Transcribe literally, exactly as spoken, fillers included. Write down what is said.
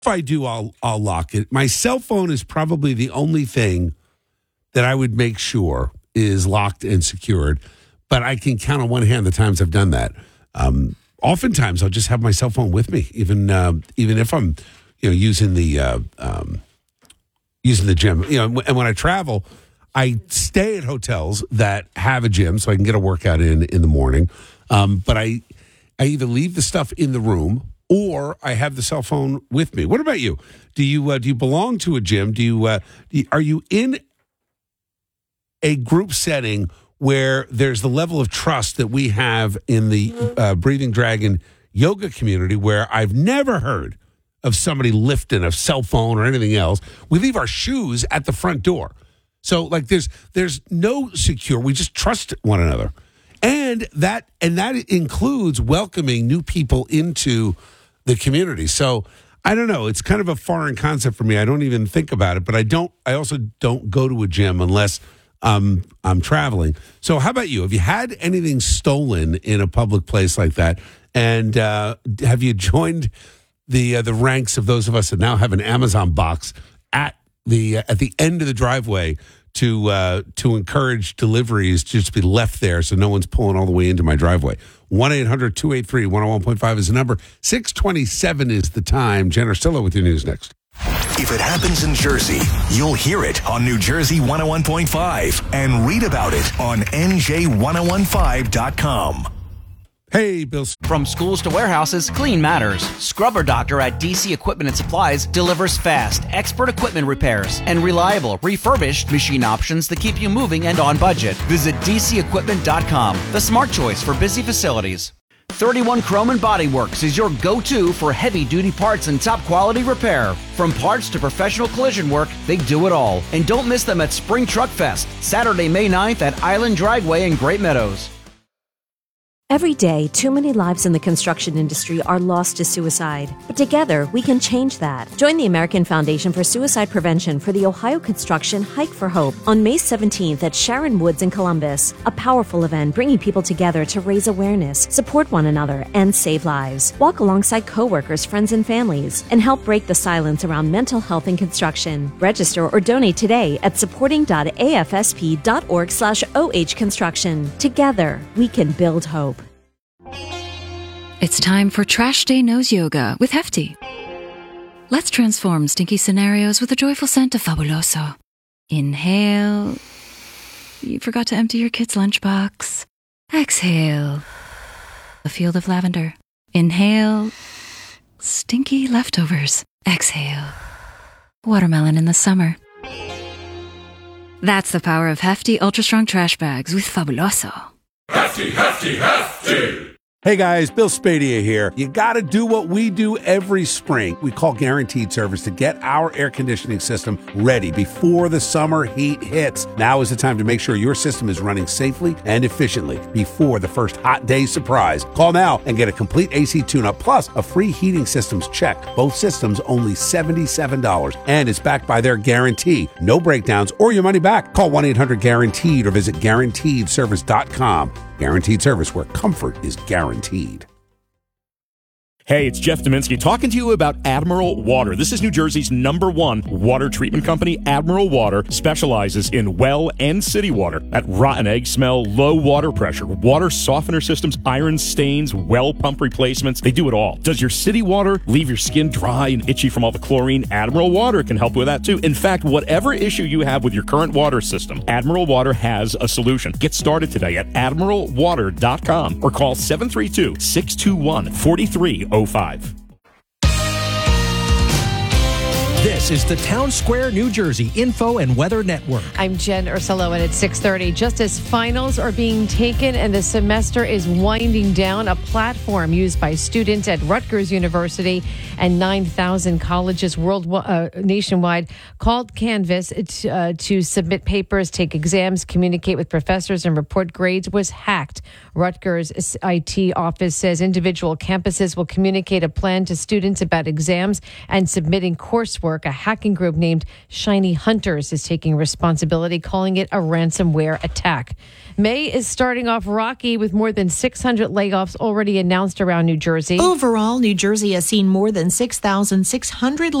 If I do, I'll I'll lock it. My cell phone is probably the only thing that I would make sure is locked and secured. But I can count on one hand the times I've done that. Um, oftentimes, I'll just have my cell phone with me, even uh, even if I'm, you know, using the uh, um, using the gym. You know, and when I travel, I stay at hotels that have a gym, so I can get a workout in in the morning. Um, but I I either leave the stuff in the room, or I have the cell phone with me. What about you? Do you uh, do you belong to a gym? Do you, uh, do you are you in a group setting where there's the level of trust that we have in the uh, Breathing Dragon yoga community, where I've never heard of somebody lifting a cell phone or anything else? We leave our shoes at the front door, so like there's there's no secure. We just trust one another, and that and that includes welcoming new people into the community. So I don't know. It's kind of a foreign concept for me. I don't even think about it, but I don't, I also don't go to a gym unless um, I'm traveling. So how about you? Have you had anything stolen in a public place like that? And uh, have you joined the, uh, the ranks of those of us that now have an Amazon box at the, uh, at the end of the driveway to, uh, to encourage deliveries to just be left there so no one's pulling all the way into my driveway? one eight hundred two eight three one oh one point five is the number. six twenty-seven is the time. Jen Ursillo with your news next. If it happens in Jersey, you'll hear it on New Jersey one oh one point five and read about it on N J ten fifteen dot com. Hey, Bill. From schools to warehouses, clean matters. Scrubber Doctor at D C Equipment and Supplies delivers fast, expert equipment repairs and reliable, refurbished machine options that keep you moving and on budget. Visit D C equipment dot com, the smart choice for busy facilities. thirty-one Chrome and Body Works is your go-to for heavy-duty parts and top-quality repair. From parts to professional collision work, they do it all. And don't miss them at Spring Truck Fest, Saturday, May ninth at Island Dragway in Great Meadows. Every day, too many lives in the construction industry are lost to suicide. But together, we can change that. Join the American Foundation for Suicide Prevention for the Ohio Construction Hike for Hope on May seventeenth at Sharon Woods in Columbus. A powerful event bringing people together to raise awareness, support one another, and save lives. Walk alongside coworkers, friends, and families, and help break the silence around mental health in construction. Register or donate today at supporting dot a f s p dot org slash o h construction. Together, we can build hope. It's time for Trash Day Nose Yoga with Hefty. Let's transform stinky scenarios with a joyful scent of Fabuloso. Inhale. You forgot to empty your kid's lunchbox. Exhale. A field of lavender. Inhale. Stinky leftovers. Exhale. Watermelon in the summer. That's the power of Hefty Ultra Strong Trash Bags with Fabuloso. Hefty, hefty, hefty! Hey guys, Bill Spadia here. You got to do what we do every spring. We call Guaranteed Service to get our air conditioning system ready before the summer heat hits. Now is the time to make sure your system is running safely and efficiently before the first hot day surprise. Call now and get a complete A C tune-up plus a free heating systems check. Both systems only seventy-seven dollars, and it's backed by their guarantee. No breakdowns or your money back. Call one eight hundred guaranteed or visit guaranteed service dot com. Guaranteed Service, where comfort is guaranteed. Hey, it's Jeff Dominski talking to you about Admiral Water. This is New Jersey's number one water treatment company. Admiral Water specializes in well and city water. That rotten egg smell, low water pressure, water softener systems, iron stains, well pump replacements. They do it all. Does your city water leave your skin dry and itchy from all the chlorine? Admiral Water can help with that too. In fact, whatever issue you have with your current water system, Admiral Water has a solution. Get started today at admiral water dot com or call seven three two, six two one, four three zero five. This is the Town Square, New Jersey Info and Weather Network. I'm Jen Ursillo, and it's six thirty. Just as finals are being taken and the semester is winding down, a platform used by students at Rutgers University and nine thousand colleges world, uh, nationwide called Canvas to, uh, to submit papers, take exams, communicate with professors, and report grades was hacked. Rutgers I T office says individual campuses will communicate a plan to students about exams and submitting coursework. York, a hacking group named Shiny Hunters is taking responsibility, calling it a ransomware attack. May is starting off rocky with more than six hundred layoffs already announced around New Jersey. Overall, New Jersey has seen more than six thousand six hundred